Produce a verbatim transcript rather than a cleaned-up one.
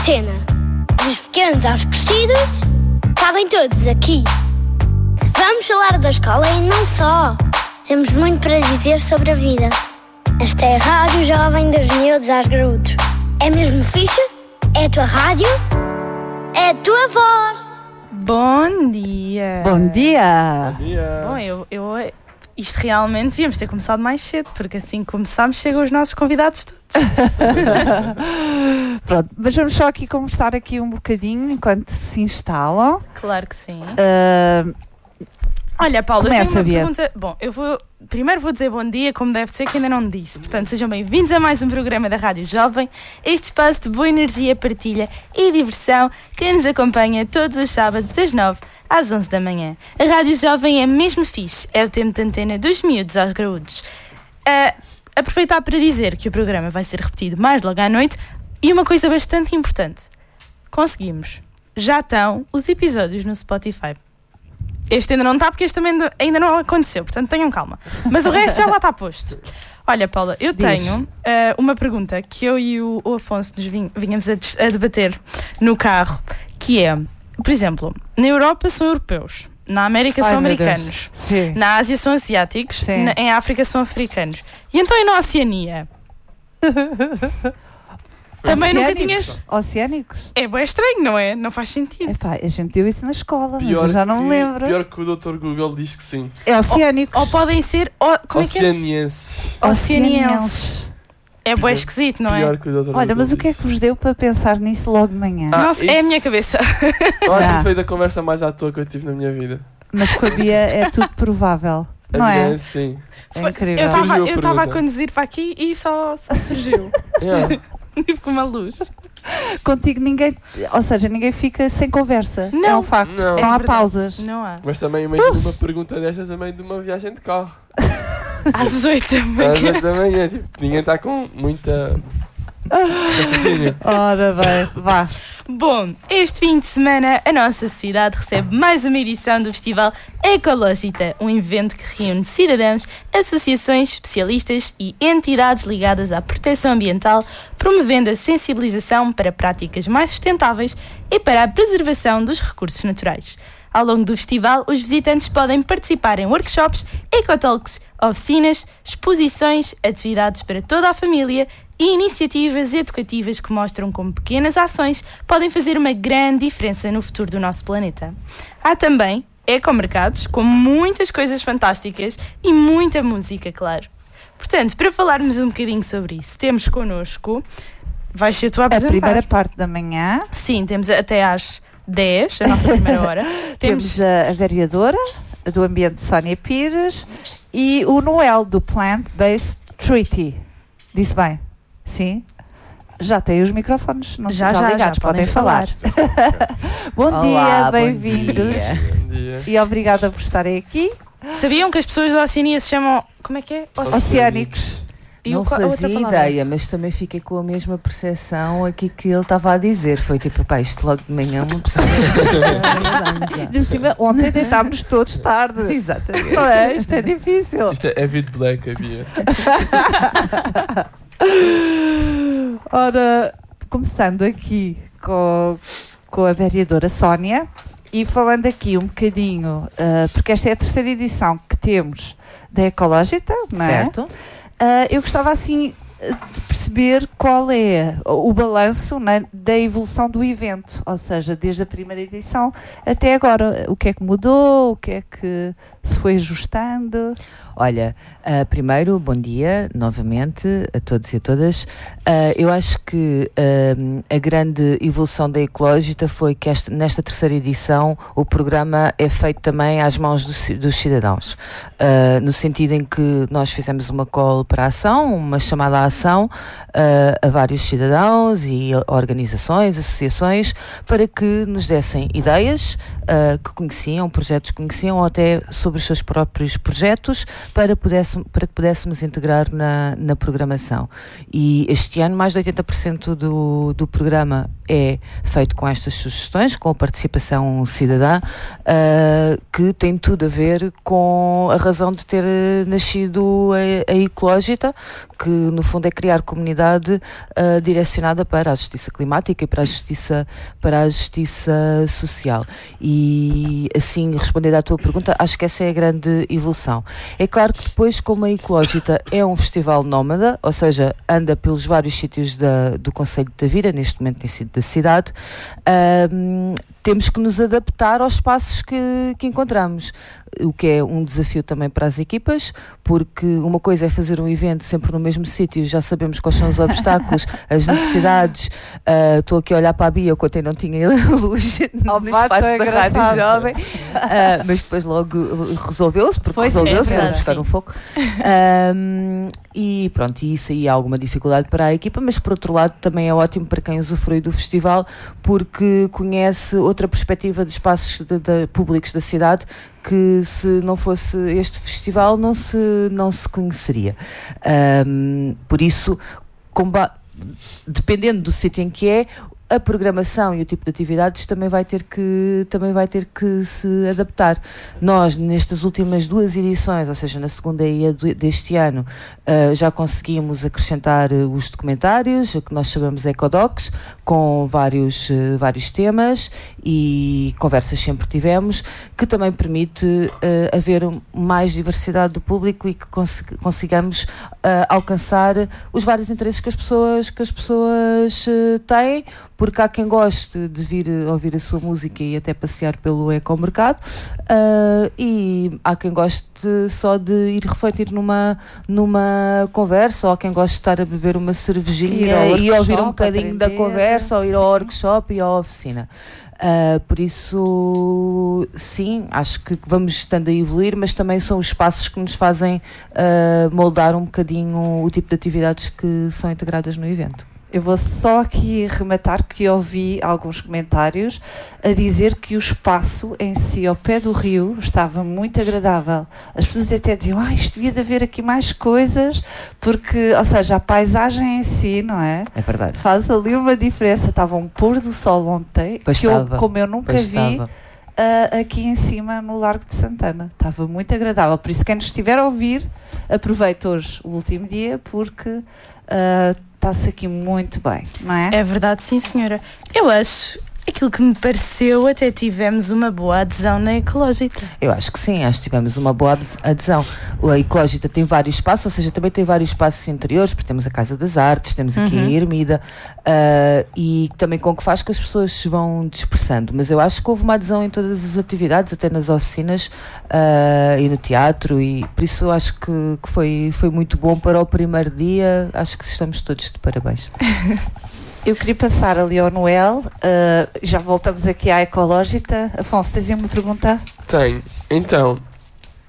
Cena. Dos pequenos aos crescidos, cabem todos aqui. Vamos falar da escola e não só. Temos muito para dizer sobre a vida. Esta é a Rádio Jovem dos Miúdos aos Graúdos. É mesmo fixe? É a tua rádio? É a tua voz. Bom dia. Bom dia. Bom dia. Bom, eu, eu, isto realmente devíamos ter começado mais cedo, porque assim que começámos chegam os nossos convidados todos. Pronto, mas vamos só aqui conversar aqui um bocadinho enquanto se instalam. Claro que sim. Uh, Olha, Paula, eu tenho começa, uma Bia. pergunta. Bom, eu vou primeiro vou dizer bom dia, como deve ser, que ainda não disse. Portanto, sejam bem-vindos a mais um programa da Rádio Jovem, este espaço de boa energia, partilha e diversão que nos acompanha todos os sábados das nove às onze da manhã. A Rádio Jovem é mesmo fixe, é o tempo de antena dos miúdos aos graúdos. Uh, aproveitar para dizer que o programa vai ser repetido mais logo à noite e uma coisa bastante importante. Conseguimos. Já estão os episódios no Spotify. Este ainda não está, porque este também ainda não aconteceu, portanto tenham calma. Mas o resto já lá está posto. Olha, Paula, eu Diz. tenho uh, uma pergunta que eu e o, o Afonso nos vim, vinhamos a, a debater no carro, que é, por exemplo, na Europa são europeus, na América Ai, são meu americanos, Deus. Sim. na Ásia são asiáticos, Sim. na, em África são africanos. E então e na Oceania? Também nunca Oceânicos? tinhas... Oceânicos? É bem estranho, não é? Não faz sentido. Epá, a gente deu isso na escola, mas Pior eu já não que, me lembro. Pior que o doutor Google diz que sim. É oceânicos. Ou podem ser... o- como é que é? Oceanienses. Oceanienses. É bem esquisito, não é? Pior que o doutor Olha, Google mas o que é diz. que vos deu para pensar nisso logo de manhã? Ah, Nossa, é a isso- minha cabeça. Eu acho que Ah. isso foi da conversa mais à toa que eu tive na minha vida. Mas com a Bia é tudo provável, A não minha, é? sim. É incrível. Eu estava Surgiu a eu estava a pergunta. conduzir para aqui e só, só surgiu. Yeah. Tipo com uma luz. Contigo ninguém, ou seja, ninguém fica sem conversa. Não. É um facto. Não. Não, É há verdade. pausas. Não há. Mas também imagino uma pergunta destas a meio de uma viagem de carro. Às oito da Às manhã. oito da manhã, tipo, ninguém está com muita raciocínio. Ora bem, vá. Bom, este fim de semana a nossa cidade recebe mais uma edição do Festival Ecológita, um evento que reúne cidadãos, associações, especialistas e entidades ligadas à proteção ambiental, promovendo a sensibilização para práticas mais sustentáveis e para a preservação dos recursos naturais. Ao longo do festival, os visitantes podem participar em workshops, ecotalks, oficinas, exposições, atividades para toda a família e iniciativas educativas que mostram como pequenas ações podem fazer uma grande diferença no futuro do nosso planeta. Há também ecomercados com muitas coisas fantásticas e muita música, claro. Portanto, para falarmos um bocadinho sobre isso, temos connosco, vais ser tu a A apresentar. primeira parte da manhã Sim, temos até às dez, a nossa primeira hora. temos a, a vereadora do ambiente, Sónia Pires, e o Noel do Plant-Based Treaty. Disse bem? Sim? Já tem os microfones, não Já, já, já, ligados, já, podem podem falar. bom Olá, dia, bom bem-vindos. dia. Bom dia. E obrigada por estarem aqui. Sabiam que as pessoas da Oceania se chamam... Como é que é? Oce- Oceânicos. E Não o- a outra fazia palavra? ideia, mas também fiquei com a mesma percepção aqui que ele estava a dizer. Foi tipo, pá, isto logo de manhã uma pessoa. E por cima, ontem deitámos todos tarde. Exatamente. Não é? Isto é difícil. Isto é Avid Black, a Bia. Ora, começando aqui com, com a vereadora Sónia e falando aqui um bocadinho, ah, porque esta é a terceira edição que temos da Ecológita, não é? Certo? Ah, eu gostava assim de perceber qual é o balanço, né, da evolução do evento, ou seja, desde a primeira edição até agora, o que é que mudou, o que é que se foi ajustando. Olha, uh, primeiro, bom dia novamente a todos e a todas. Uh, eu acho que uh, a grande evolução da Ecológita foi que esta, nesta terceira edição o programa é feito também às mãos do, ci- dos cidadãos, uh, no sentido em que nós fizemos uma call para a ação, uma chamada à ação uh, a vários cidadãos e organizações, associações, para que nos dessem ideias uh, que conheciam, projetos que conheciam, ou até sobre os seus próprios projetos, para, pudesse, para que pudéssemos integrar na, na programação. E este ano mais de oitenta por cento do, do programa é feito com estas sugestões, com a participação cidadã, uh, que tem tudo a ver com a razão de ter nascido a, a Ecológita, que no fundo é criar comunidade uh, direcionada para a justiça climática e para a justiça, para a justiça social. E assim, respondendo à tua pergunta, acho que essa é a grande evolução. É claro que depois, como a Ecológita é um festival nómada, ou seja, anda pelos vários sítios da, do Concelho de Tavira, neste momento tem sido da cidade, um, temos que nos adaptar aos espaços que, que encontramos, o que é um desafio também para as equipas, porque uma coisa é fazer um evento sempre no mesmo sítio, já sabemos quais são os obstáculos, as necessidades. Estou uh, aqui a olhar para a Bia, quando eu não tinha luz no oh, espaço da engraçado. Rádio Jovem, uh, mas depois logo resolveu-se, porque Foi resolveu-se, vamos buscar sim. um fogo. Um, e pronto, e isso aí há alguma dificuldade para a equipa, mas por outro lado também é ótimo para quem usufrui do festival, porque conhece outra perspectiva de espaços de, de, públicos da cidade que, se não fosse este festival, não se, não se conheceria. Um, por isso, comba- dependendo do sítio em que é, a programação e o tipo de atividades também vai ter que, também vai ter que se adaptar. Nós, nestas últimas duas edições, ou seja, na segunda e a deste ano, uh, já conseguimos acrescentar uh, os documentários, o que nós chamamos Ecodocs, com vários, uh, vários temas e conversas sempre tivemos, que também permite uh, haver mais diversidade do público e que cons- consigamos uh, alcançar os vários interesses que as pessoas, que as pessoas uh, têm, porque há quem goste de vir ouvir a sua música e até passear pelo ecomercado, uh, e há quem goste só de ir refletir numa, numa conversa, ou há quem goste de estar a beber uma cervejinha e ouvir um bocadinho da conversa, ou ir ao workshop e à oficina. Uh, por isso, sim, acho que vamos estando a evoluir, mas também são os espaços que nos fazem uh, moldar um bocadinho o tipo de atividades que são integradas no evento. Eu vou só aqui rematar que ouvi alguns comentários a dizer que o espaço em si, ao pé do rio, estava muito agradável. As pessoas até diziam, ah, isto devia de haver aqui mais coisas, porque, ou seja, a paisagem em si, não é? É verdade. Faz ali uma diferença. Estava um pôr do sol ontem, Pois que eu, estava. como eu nunca Pois vi, estava. uh, aqui em cima no Largo de Santana. Estava muito agradável. Por isso, quem nos estiver a ouvir, aproveite hoje o último dia, porque uh, está-se aqui muito bem, não é? É verdade, sim, senhora. Eu acho, aquilo que me pareceu, até tivemos uma boa adesão na Ecológita. Eu acho que sim, acho que tivemos uma boa adesão. A Ecológita tem vários espaços, ou seja, também tem vários espaços interiores, porque temos a Casa das Artes, temos aqui Uhum. a Ermida, uh, e também com que faz que as pessoas se vão dispersando. Mas eu acho que houve uma adesão em todas as atividades, até nas oficinas uh, e no teatro, e por isso eu acho que, que foi, foi muito bom para o primeiro dia. Acho que estamos todos de parabéns. Eu queria passar ali ao Noel, uh, já voltamos aqui à Ecológita. Afonso, tens aí uma pergunta? Tenho. Então,